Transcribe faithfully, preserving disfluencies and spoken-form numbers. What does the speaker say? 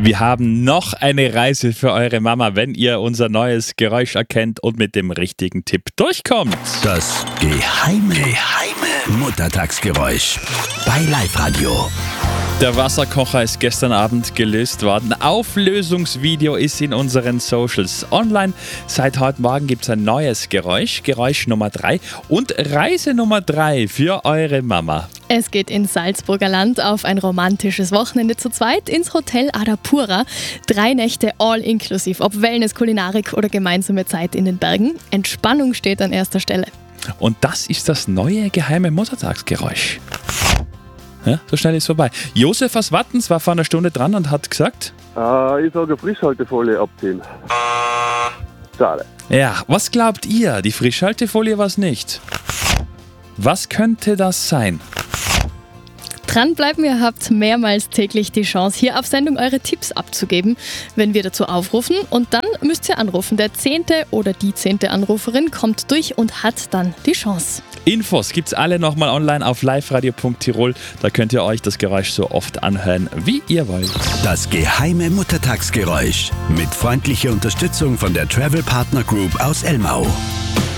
Wir haben noch eine Reise für eure Mama, wenn ihr unser neues Geräusch erkennt und mit dem richtigen Tipp durchkommt. Das geheime, geheime Muttertagsgeräusch bei Live-Radio. Der Wasserkocher ist gestern Abend gelöst worden. Auflösungsvideo ist in unseren Socials online. Seit heute Morgen gibt es ein neues Geräusch, Geräusch Nummer drei und Reise Nummer drei für eure Mama. Es geht ins Salzburger Land auf ein romantisches Wochenende zu zweit ins Hotel Adapura. Drei Nächte all inklusiv, ob Wellness, Kulinarik oder gemeinsame Zeit in den Bergen. Entspannung steht an erster Stelle. Und das ist das neue geheime Muttertagsgeräusch. Ja, so schnell ist es vorbei. Josef aus Wattens war vor einer Stunde dran und hat gesagt... Äh, ich sage Frischhaltefolie abziehen. Schade. Ja, was glaubt ihr? Die Frischhaltefolie war es nicht. Was könnte das sein? Dranbleiben, ihr habt mehrmals täglich die Chance, hier auf Sendung eure Tipps abzugeben, wenn wir dazu aufrufen. Und dann müsst ihr anrufen. Der zehnte oder die zehnte Anruferin kommt durch und hat dann die Chance. Infos gibt's alle nochmal online auf liveradio punkt tirol. Da könnt ihr euch das Geräusch so oft anhören, wie ihr wollt. Das geheime Muttertagsgeräusch mit freundlicher Unterstützung von der Travel Partner Group aus Elmau.